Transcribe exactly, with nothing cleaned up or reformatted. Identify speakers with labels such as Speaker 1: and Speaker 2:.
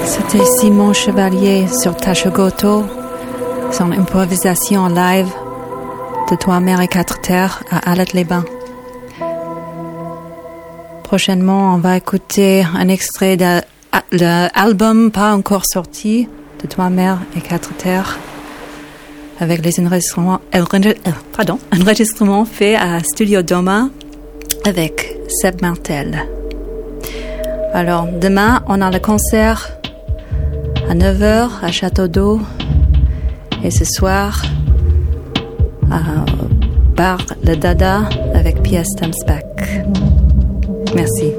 Speaker 1: C'était Simon Chevalier sur Tashogoto, son improvisation en live de Trois Mers et Quatre Terres à Alette-les-Bains. Prochainement, on va écouter un extrait de l'album pas encore sorti de Trois Mers et Quatre Terres avec les enregistrements, euh, pardon, enregistrements faits à Studio Doma avec Seb Martel. Alors, demain, on a le concert à neuf heures à Château d'Eau et ce soir à Bar Le Dada avec P S Tamsbach. Merci.